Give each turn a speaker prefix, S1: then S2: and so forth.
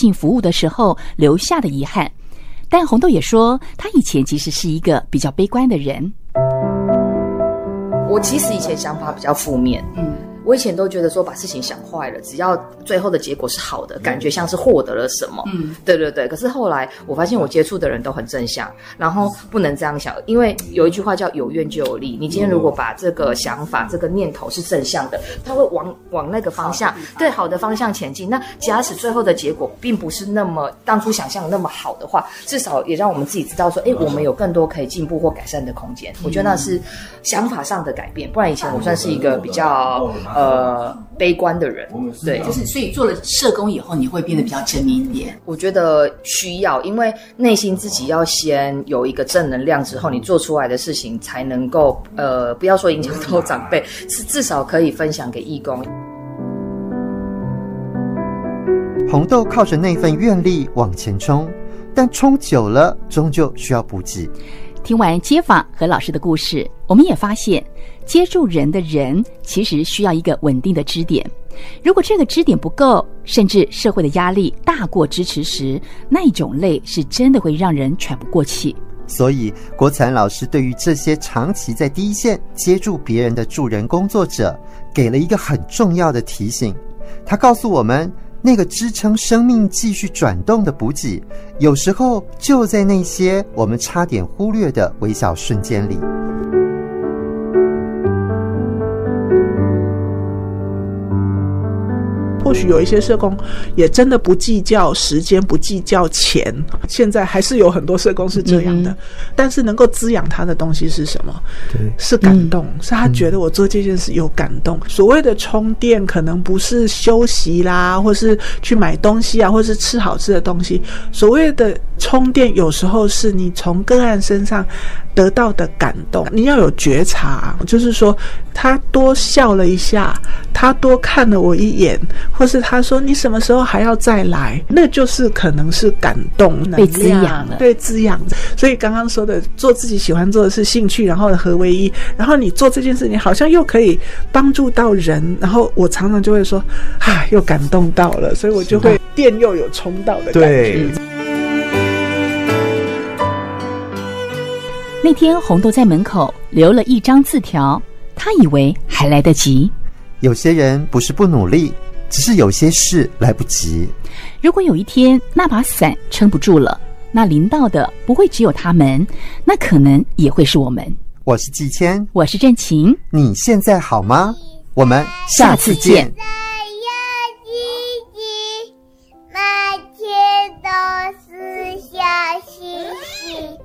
S1: 性服务的时候留下的遗憾。但红豆也说，他以前其实是一个比较悲观的人。
S2: 我其实以前想法比较负面，我以前都觉得说把事情想坏了，只要最后的结果是好的，感觉像是获得了什么。对对对。可是后来我发现我接触的人都很正向，然后不能这样想，因为有一句话叫有愿就有力。你今天如果把这个想法、这个念头是正向的，它会往那个方向，对好的方向前进。那假使最后的结果并不是那么当初想象的那么好的话，至少也让我们自己知道说，我们有更多可以进步或改善的空间。我觉得那是想法上的改变，不然以前我算是一个比较悲观的人。对，
S3: 就是所以做了社工以后，你会变得比较正面一点。
S2: 我觉得需要，因为内心自己要先有一个正能量之后，你做出来的事情才能够不要说影响到长辈，是至少可以分享给义工。
S4: 红豆靠着那份愿力往前冲，但冲久了终究需要补给。
S1: 听完街访和老师的故事，我们也发现接住人的人其实需要一个稳定的支点。如果这个支点不够，甚至社会的压力大过支持时，那一种累是真的会让人喘不过气。
S4: 所以郭岑老师对于这些长期在第一线接住别人的助人工作者，给了一个很重要的提醒。他告诉我们，那个支撑生命继续转动的补给，有时候就在那些我们差点忽略的微小瞬间里。
S5: 或许有一些社工也真的不计较时间，不计较钱，现在还是有很多社工是这样的，但是能够滋养他的东西是什么？对，是感动，是他觉得我做这件事有感动。所谓的充电可能不是休息啦，或是去买东西啊，或是吃好吃的东西，所谓的充电有时候是你从个案身上得到的感动。你要有觉察，就是说他多笑了一下，他多看了我一眼，或是他说你什么时候还要再来，那就是可能是感动能量，
S1: 被滋养了，
S5: 对，滋养。所以刚刚说的做自己喜欢做的事，兴趣然后合为一，然后你做这件事你好像又可以帮助到人，然后我常常就会说又感动到了，所以我就会电又有冲到的感觉。
S1: 那天红豆在门口留了一张字条，他以为还来得及。
S4: 有些人不是不努力，只是有些事来不及。
S1: 如果有一天那把伞撑不住了，那临到的不会只有他们，那可能也会是我们。
S4: 我是季谦，
S1: 我是郑晴，
S4: 你现在好吗？我们下次见。